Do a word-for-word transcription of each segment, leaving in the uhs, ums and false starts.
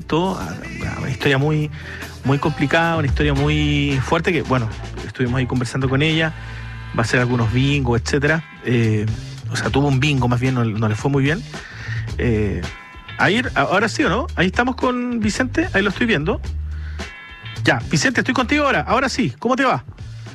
Egipto, una historia muy, muy complicada, una historia muy fuerte que, bueno, estuvimos ahí conversando con ella, va a hacer algunos bingos, etcétera. Eh, o sea, tuvo un bingo, más bien, no, no le fue muy bien. Eh, ahí, ahora sí o no, ahí estamos con Vicente, ahí lo estoy viendo. Ya, Vicente, estoy contigo ahora, ahora sí, ¿cómo te va?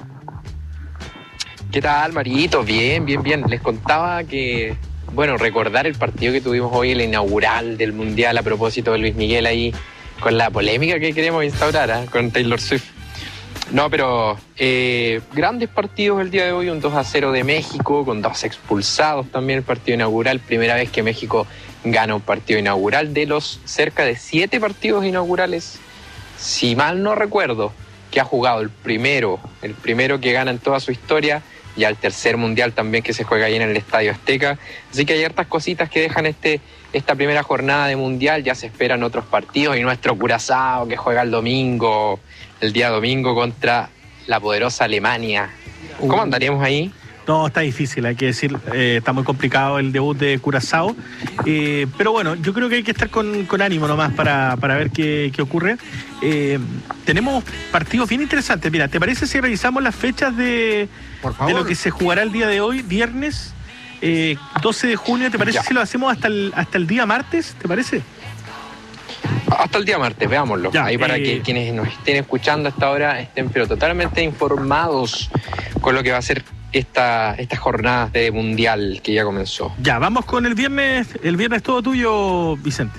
¿Qué tal, Marito? Bien, bien, bien. Les contaba que, bueno, recordar el partido que tuvimos hoy, el inaugural del Mundial, a propósito de Luis Miguel ahí, con la polémica que queremos instaurar, ¿eh? Con Taylor Swift. No, pero eh, grandes partidos el día de hoy, un dos a cero de México, con dos expulsados también el partido inaugural, primera vez que México gana un partido inaugural de los cerca de siete partidos inaugurales, si mal no recuerdo, que ha jugado el primero, el primero que gana en toda su historia, y al tercer mundial también que se juega ahí en el Estadio Azteca. Así que hay hartas cositas que dejan este, esta primera jornada de mundial. Ya se esperan otros partidos y nuestro Curazao que juega el domingo, el día domingo contra la poderosa Alemania. ¿Cómo andaríamos ahí? No, está difícil, hay que decir, eh, está muy complicado el debut de Curazao, eh, pero bueno, yo creo que hay que estar con, con ánimo nomás para, para ver qué, qué ocurre. Eh, tenemos partidos bien interesantes. Mira, ¿te parece si revisamos las fechas de, de lo que se jugará el día de hoy, viernes eh, doce de junio? ¿Te parece ya. si lo hacemos hasta el, hasta el día martes? ¿Te parece? Hasta el día martes, veámoslo. Ya, ahí para eh... que quienes nos estén escuchando hasta ahora estén pero totalmente informados con lo que va a ser Esta, estas jornadas de mundial que ya comenzó. Ya, vamos con el viernes, el viernes todo tuyo, Vicente.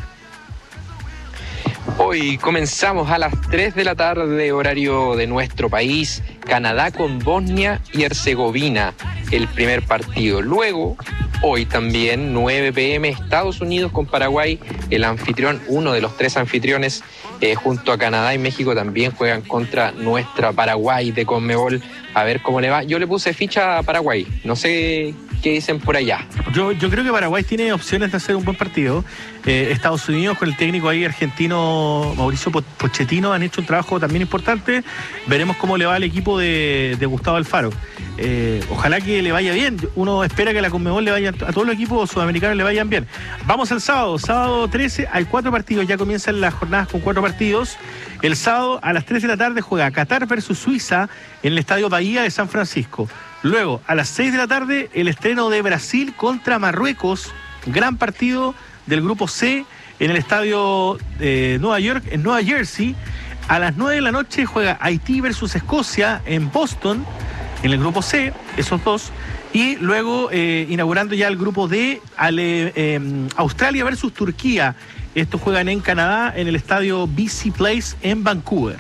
Hoy comenzamos a las tres de la tarde, horario de nuestro país, Canadá con Bosnia y Herzegovina, el primer partido. Luego, hoy también, nueve pe eme, Estados Unidos con Paraguay, el anfitrión, uno de los tres anfitriones, eh, junto a Canadá y México también juegan contra nuestra Paraguay de Conmebol. A ver cómo le va. Yo le puse ficha a Paraguay, no sé qué dicen por allá. Yo, yo creo que Paraguay tiene opciones de hacer un buen partido. Eh, Estados Unidos con el técnico ahí argentino Mauricio Pochettino han hecho un trabajo también importante. Veremos cómo le va al equipo de, de Gustavo Alfaro. Eh, ojalá que le vaya bien. Uno espera que a la Conmebol le vaya, a todos los equipos sudamericanos le vayan bien. Vamos al sábado, sábado trece, hay cuatro partidos, ya comienzan las jornadas con cuatro partidos. El sábado a las tres de la tarde juega Qatar versus Suiza en el Estadio Bahía de San Francisco. Luego, a las seis de la tarde, el estreno de Brasil contra Marruecos, gran partido del grupo C en el Estadio de Nueva York, en Nueva Jersey. A las nueve de la noche juega Haití versus Escocia en Boston, en el grupo C, esos dos. Y luego, eh, inaugurando ya el grupo D, Ale, eh, Australia versus Turquía. Estos juegan en Canadá, en el estadio B C Place en Vancouver.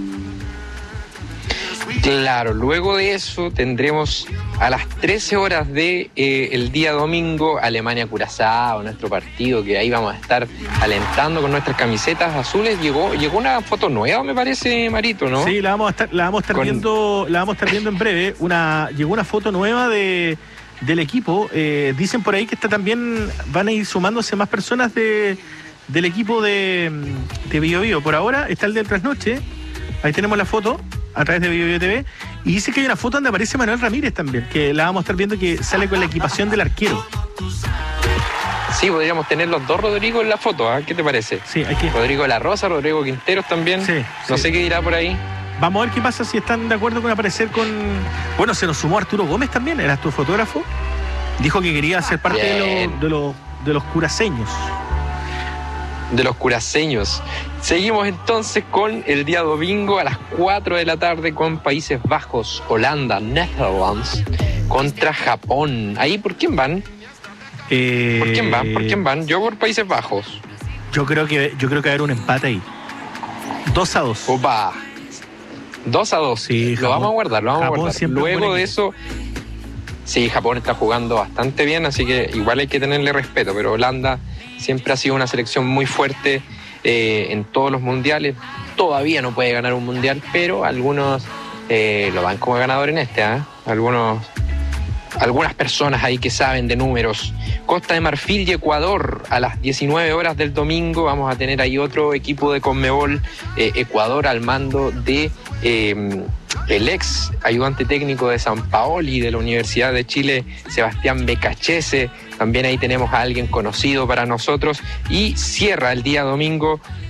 Claro, luego de eso tendremos a las trece horas de eh, el día domingo Alemania-Curazao, nuestro partido, que ahí vamos a estar alentando con nuestras camisetas azules. Llegó llegó una foto nueva, me parece, Marito, ¿no? Sí, la vamos a estar, la vamos a estar con... viendo, la vamos a estar viendo en breve. Una, llegó una foto nueva de del equipo. Eh, dicen por ahí que está también, van a ir sumándose más personas de del equipo de, de Bio Bio. Por ahora está el del trasnoche. Ahí tenemos la foto a través de Bio Bio T V. Y dice que hay una foto donde aparece Manuel Ramírez también, que la vamos a estar viendo, que sale con la equipación del arquero. Sí, podríamos tener los dos Rodrigo en la foto, ¿eh? ¿Qué te parece? Sí, hay que... Rodrigo de la Rosa, Rodrigo Quinteros también. Sí, no sí. sé qué dirá por ahí. Vamos a ver qué pasa, si están de acuerdo con aparecer con... Bueno, se nos sumó Arturo Gómez también, era tu fotógrafo. Dijo que quería ser parte de, lo, de, lo, de los curaceños. De los curaceños. Seguimos entonces con el día domingo a las cuatro de la tarde con Países Bajos, Holanda, Netherlands contra Japón. ¿Ahí por quién van? Eh... ¿Por quién van? ¿Por quién van? Yo por Países Bajos. Yo creo que yo creo que va a haber un empate ahí. dos a dos. Opa. dos a dos. Sí, lo Japón, vamos a guardar, lo vamos Japón a guardar. Luego de eso, sí, Japón está jugando bastante bien, así que igual hay que tenerle respeto, pero Holanda siempre ha sido una selección muy fuerte eh, en todos los mundiales. Todavía no puede ganar un mundial, pero algunos eh, lo van como ganador en este, ¿eh? Algunos, algunas personas ahí que saben de números. Costa de Marfil y Ecuador a las diecinueve horas del domingo. Vamos a tener ahí otro equipo de Conmebol, eh, Ecuador al mando de eh, el ex ayudante técnico de San Paoli de la Universidad de Chile, Sebastián Becachese. También ahí tenemos a alguien conocido para nosotros. Y cierra el día domingo